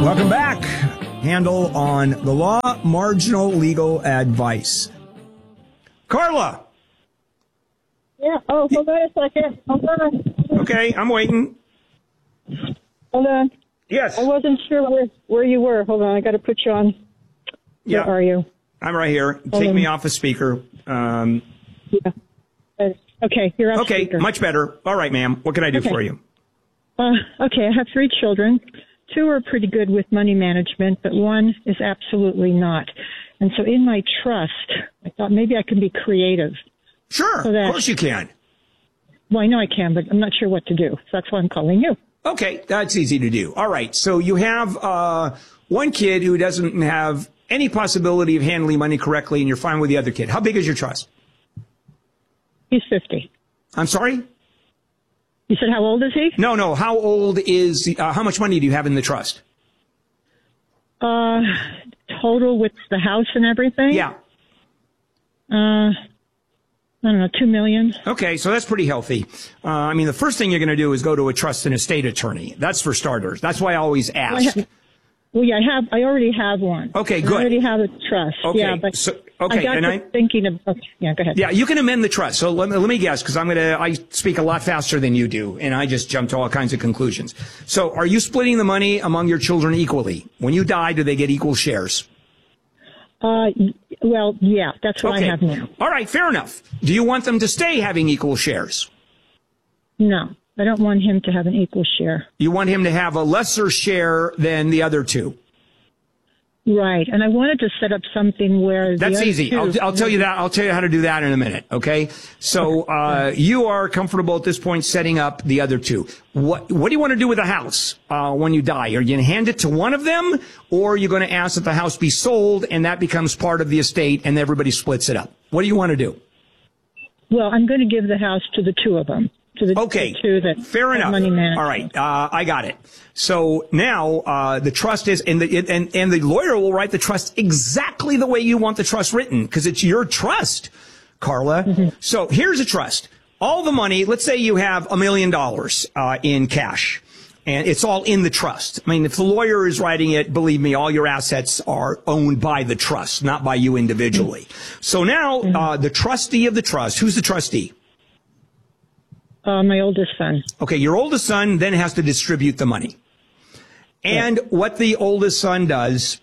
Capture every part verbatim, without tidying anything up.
Welcome back. Handle on the law, marginal legal advice. Carla. Yeah. Oh, hold on a second. Hold on. Okay, I'm waiting. Hold on. Yes. I wasn't sure where, where you were. Hold on. I got to put you on. Yeah. Where are you? I'm right here. Hold Take on. me off the speaker. Um, Yeah. Uh, Okay. You're off okay, speaker. much better. All right, ma'am. What can I do Okay. for you? Uh, okay. I have three children. Two are pretty good with money management, but one is absolutely not. And so in my trust, I thought maybe I could be creative. Sure. So that- Of course you can. Well, I know I can, but I'm not sure what to do. So that's why I'm calling you. Okay, that's easy to do. All right, so you have uh, one kid who doesn't have any possibility of handling money correctly, and you're fine with the other kid. How big is your trust? He's fifty. I'm sorry? You said how old is he? No, no. How old is, uh, how much money do you have in the trust? Uh, total with the house and everything? Yeah. Uh, I don't know, two million. Okay, so that's pretty healthy. Uh, I mean, the first thing you're going to do is go to a trust and estate attorney. That's for starters. That's why I always Well, I ask. ha- well, yeah, I have. I already have one. Okay, I good. already have a trust. Okay, Yeah, but so- okay, I got and to I- thinking of. Okay, yeah, go ahead. Yeah, you can amend the trust. So let me, let me guess, because I'm going to, I speak a lot faster than you do, and I just jump to all kinds of conclusions. So are you splitting the money among your children equally? When you die, do they get equal shares? Uh, y- well, yeah, that's what Okay. I have now. All right, fair enough. Do you want them to stay having equal shares? No, I don't want him to have an equal share. You want him to have a lesser share than the other two? Right, and I wanted to set up something where the That's other easy. two- I'll, I'll tell you that. I'll tell you how to do that in a minute. Okay. So, uh, you are comfortable at this point setting up the other two. What, what do you want to do with the house, uh, when you die? Are you going to hand it to one of them, or are you going to ask that the house be sold and that becomes part of the estate and everybody splits it up? What do you want to do? Well, I'm going to give the house to the two of them. To the, Okay, the two that fair have enough. money management. All right, uh, I got it. So now uh, the trust is, and the and and the lawyer will write the trust exactly the way you want the trust written because it's your trust, Carla. Mm-hmm. So here's a trust. All the money. Let's say you have a million dollars uh, in cash, and it's all in the trust. I mean, if the lawyer is writing it, believe me, all your assets are owned by the trust, not by you individually. Mm-hmm. So now uh, the trustee of the trust. Who's the trustee? Uh, my oldest son. Okay, your oldest son then has to distribute the money. And what the oldest son does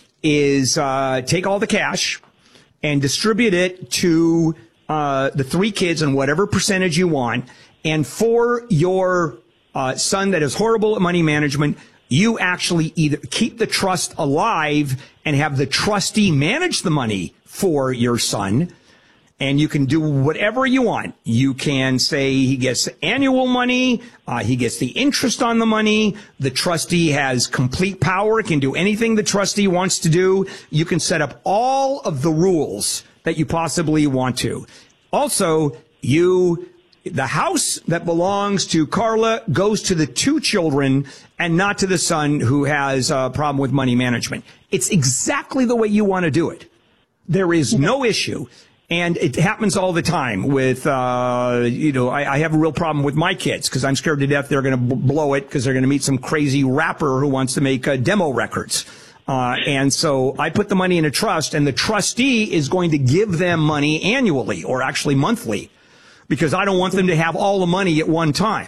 is uh, take all the cash and distribute it to uh, the three kids in whatever percentage you want. And for your uh, son that is horrible at money management, you actually either keep the trust alive and have the trustee manage the money for your son. And you can do whatever you want. You can say he gets annual money. Uh, he gets the interest on the money. The trustee has complete power, can do anything the trustee wants to do. You can set up all of the rules that you possibly want to. Also, you, the house that belongs to Carla goes to the two children and not to the son who has a problem with money management. It's exactly the way you want to do it. There is no issue. And it happens all the time with, uh, you know, I, I have a real problem with my kids because I'm scared to death they're going to b- blow it because they're going to meet some crazy rapper who wants to make uh, demo records. Uh, and so I put the money in a trust and the trustee is going to give them money annually or actually monthly because I don't want them to have all the money at one time.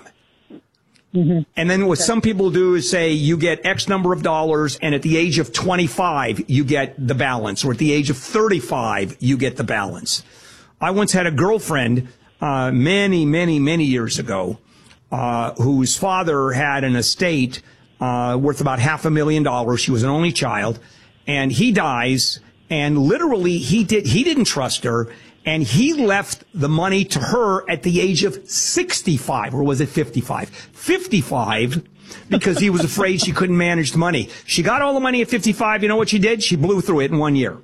Mm-hmm. And then what some people do is say you get X number of dollars and at the age of twenty-five, you get the balance, or at the age of thirty-five, you get the balance. I once had a girlfriend, uh, many, many, many years ago, uh, whose father had an estate, uh, worth about half a million dollars. She was an only child and he dies and literally he did, he didn't trust her. And he left the money to her at the age of sixty-five, or was it fifty-five? fifty-five, because he was afraid she couldn't manage the money. She got all the money at fifty-five. You know what she did? She blew through it in one year.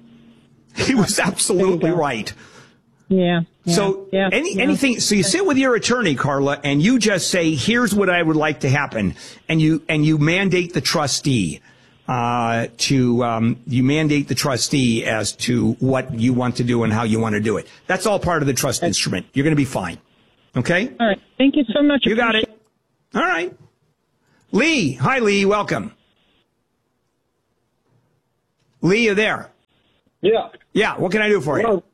He was absolutely right. Yeah. yeah so yeah, any yeah. anything. So you sit with your attorney, Carla, and you just say, "Here's what I would like to happen," and you and you mandate the trustee. Uh, to, um, you mandate the trustee as to what you want to do and how you want to do it. That's all part of the trust instrument. You're going to be fine. Okay? All right. Thank you so much. You got it. All right. Lee. Hi, Lee. Welcome. Lee, you there? Yeah. Yeah. What can I do for you? Well,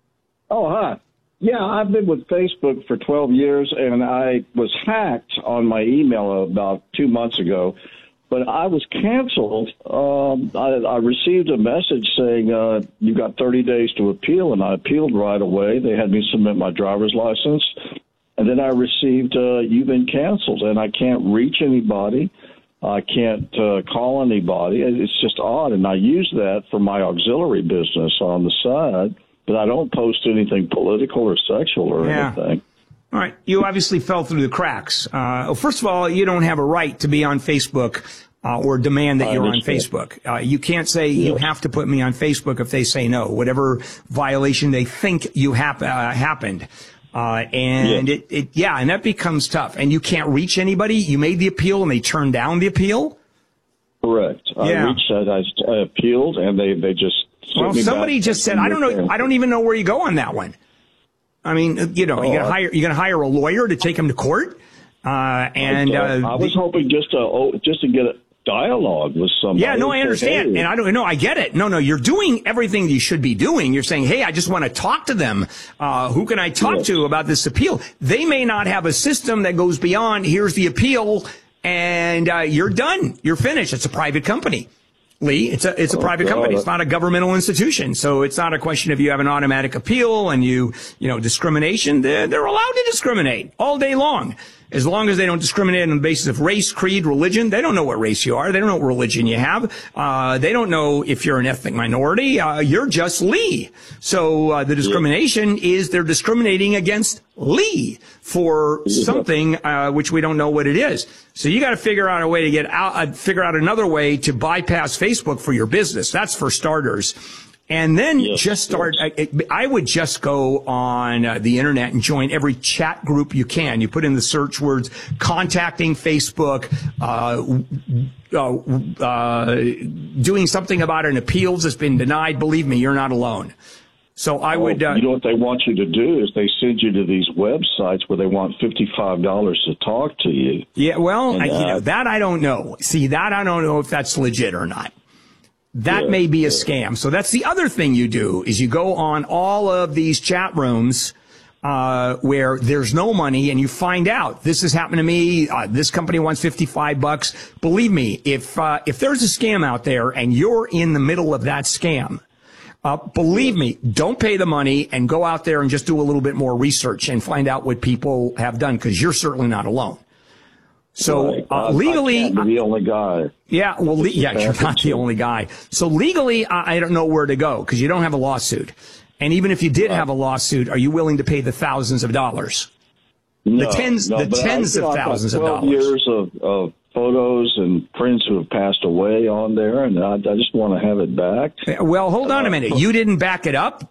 oh, hi. Yeah, I've been with Facebook for twelve years, and I was hacked on my email about two months ago. But I was canceled. Um, I, I received a message saying uh, you got thirty days to appeal, and I appealed right away. They had me submit my driver's license. And then I received, uh, you've been canceled, and I can't reach anybody. I can't uh, call anybody. It's just odd, and I use that for my auxiliary business on the side, but I don't post anything political or sexual or yeah. anything. All right. You obviously fell through the cracks. Uh, well, first of all, you don't have a right to be on Facebook uh, or demand that you're on Facebook. Uh, you can't say yeah. you have to put me on Facebook if they say no, whatever violation they think you hap- uh, happened. Uh, and yeah. it, it, yeah, and that becomes tough. And you can't reach anybody. You made the appeal and they turned down the appeal? Correct. I yeah. reached out, I, I appealed, and they, they just Well, somebody just said, I don't know, I don't even know where you go on that one. I mean, you know, oh, you're gonna hire, you're gonna hire a lawyer to take him to court? Uh, and, I, uh, I was the, hoping just to, oh, just to get a dialogue with somebody. Yeah, no, I understand. Hey. And I don't know, I get it. No, no, you're doing everything you should be doing. You're saying, hey, I just want to talk to them. Uh, who can I talk yes. to about this appeal? They may not have a system that goes beyond, here's the appeal, and, uh, you're done. You're finished. It's a private company. Lee, it's a, it's a private company. It's not a governmental institution. So it's not a question of you have an automatic appeal and you, you know, discrimination. They're, they're allowed to discriminate all day long. As long as they don't discriminate on the basis of race, creed, religion. They don't know what race you are. They don't know what religion you have. Uh, they don't know if you're an ethnic minority. Uh, you're just Lee. So, uh, the discrimination yeah. is they're discriminating against Lee for yeah. something, uh, which we don't know what it is. So you got to figure out a way to get out, uh, figure out another way to bypass Facebook for your business. That's for starters. And then yes, just start, yes. I, I would just go on uh, the internet and join every chat group you can. You put in the search words, contacting Facebook, uh, uh, uh, doing something about an appeals that's been denied. Believe me, you're not alone. So I would, uh, you know what they want you to do is they send you to these websites where they want fifty-five dollars to talk to you. Yeah, well, and, I, you uh, know, that I don't know. See, that I don't know if that's legit or not. That yeah, may be a yeah. scam. So that's the other thing you do is you go on all of these chat rooms, uh, where there's no money and you find out this has happened to me. Uh, this company wants fifty-five bucks. Believe me, if, uh, if there's a scam out there and you're in the middle of that scam, uh, believe me, don't pay the money and go out there and just do a little bit more research and find out what people have done because you're certainly not alone. So right. uh, legally, I can't be the only guy. Yeah, well, le- yeah, you're not the only guy. So legally, I, I don't know where to go because you don't have a lawsuit. And even if you did right. have a lawsuit, are you willing to pay the thousands of dollars? No, the tens, no, the tens I, of thousands of dollars. Years of, of photos and friends who have passed away on there, and I, I just want to have it back. Well, hold on a minute. You didn't back it up.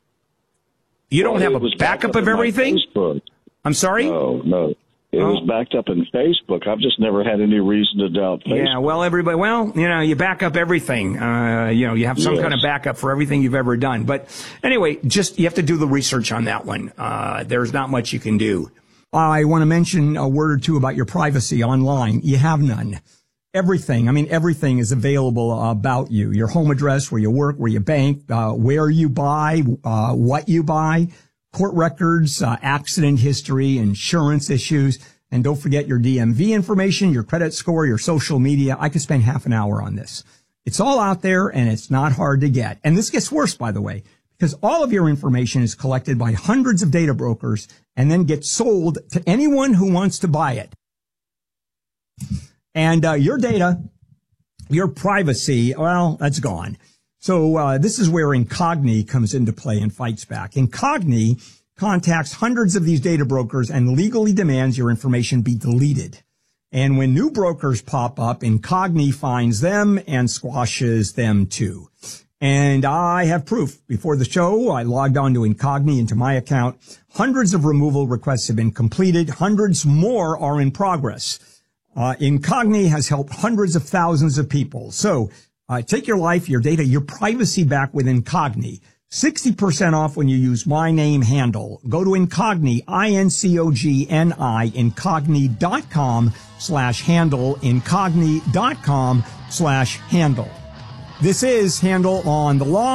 You don't well, have a backup of everything. I'm sorry. No, no. It oh. was backed up in Facebook. I've just never had any reason to doubt Facebook. Yeah, well, everybody, well, you know, you back up everything. Uh, you know, you have some yes. kind of backup for everything you've ever done. But anyway, just, you have to do the research on that one. Uh, there's not much you can do. I want to mention a word or two about your privacy online. You have none. Everything, I mean, everything is available about you. Your home address, where you work, where you bank, uh, where you buy, uh, what you buy. Court records, uh, accident history, insurance issues, and don't forget your D M V information, your credit score, your social media. I could spend half an hour on this. It's all out there and it's not hard to get. And this gets worse, by the way, because all of your information is collected by hundreds of data brokers and then gets sold to anyone who wants to buy it. And uh, your data, your privacy, well, that's gone. So uh, this is where Incogni comes into play and fights back. Incogni contacts hundreds of these data brokers and legally demands your information be deleted. And when new brokers pop up, Incogni finds them and squashes them too. And I have proof. Before the show, I logged on to Incogni into my account. Hundreds of removal requests have been completed. Hundreds more are in progress. Uh, Incogni has helped hundreds of thousands of people. So Uh, take your life, your data, your privacy back with Incogni. sixty percent off when you use my name handle. Go to Incogni, I N C O G N I, incogni.com slash handle, incogni.com slash handle. This is Handel on the Law.